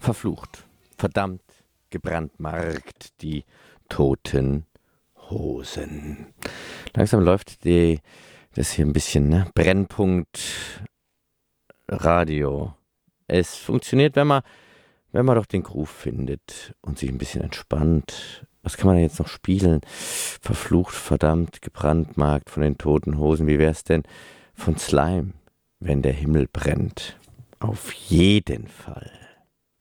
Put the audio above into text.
Verflucht, verdammt, gebrandmarkt, die toten Hosen. Langsam läuft das hier ein bisschen, ne? Brennpunkt Radio. Es funktioniert, wenn man doch den Groove findet und sich ein bisschen entspannt. Was kann man denn jetzt noch spielen? Verflucht, verdammt, gebrandmarkt von den toten Hosen. Wie wär's denn von Slime, wenn der Himmel brennt? Auf jeden Fall.